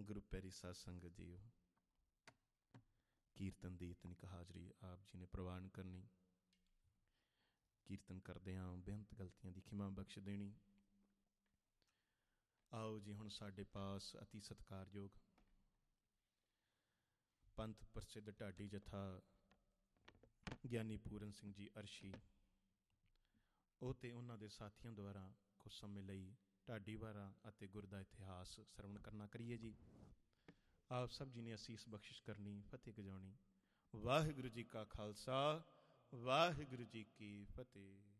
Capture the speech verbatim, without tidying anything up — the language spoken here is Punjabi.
ਗੁਰੂ ਪਿਆਰੀ ਸਾਧ ਸੰਗਤ ਜੀਓ, ਕੀਰਤਨ ਦੀ ਇਤਨੀ ਕੁ ਹਾਜ਼ਰੀ ਆਪ ਜੀ ਨੇ ਪ੍ਰਵਾਨ ਕਰਨੀ। ਕੀਰਤਨ ਕਰਦਿਆਂ ਬੇਅੰਤ ਗਲਤੀਆਂ ਦੀ ਖਿਮਾ ਬਖਸ਼ ਦੇਣੀ। ਆਓ ਜੀ, ਹੁਣ ਸਾਡੇ ਪਾਸ ਅਤੀ ਸਤਿਕਾਰਯੋਗ ਪੰਥ ਪ੍ਰਸਿੱਧ ਢਾਡੀ ਜਥਾ ਗਿਆਨੀ ਪੂਰਨ ਸਿੰਘ ਜੀ ਅਰਸ਼ੀ, ਉਹ ਤੇ ਉਹਨਾਂ ਦੇ ਸਾਥੀਆਂ ਦੁਆਰਾ ਕੁਝ ਸਮੇਂ ਲਈ ਢਾਡੀ ਵਾਰਾਂ ਅਤੇ ਗੁਰ ਦਾ ਇਤਿਹਾਸ ਸਰਵਣ ਕਰਨਾ ਕਰੀਏ ਜੀ। ਆਪ ਸਭ ਜੀ ਨੇ ਅਸੀਸ ਬਖਸ਼ਿਸ਼ ਕਰਨੀ, ਫਤਿਹ ਗਜਾਉਣੀ। ਵਾਹਿਗੁਰੂ ਜੀ ਕਾ ਖਾਲਸਾ, ਵਾਹਿਗੁਰੂ ਜੀ ਕੀ ਫਤਿਹ।